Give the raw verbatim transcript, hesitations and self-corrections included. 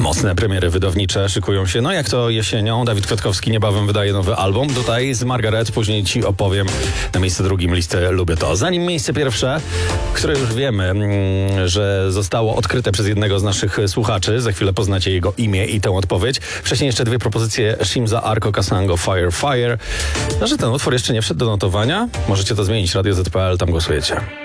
Mocne premiery wydawnicze szykują się. No jak to jesienią, Dawid Kwiatkowski niebawem wydaje nowy album. Tutaj z Margaret, później ci opowiem na miejsce drugim listy Lubię to. Zanim miejsce pierwsze, które już wiemy, że zostało odkryte przez jednego z naszych słuchaczy. Za chwilę poznacie jego imię i tę odpowiedź. Wcześniej jeszcze dwie propozycje Shimza, Arco, Kasango, Fire, Fire. A że ten utwór jeszcze nie wszedł do notowania, możecie to zmienić. Radio Z kropka P L, tam głosujecie.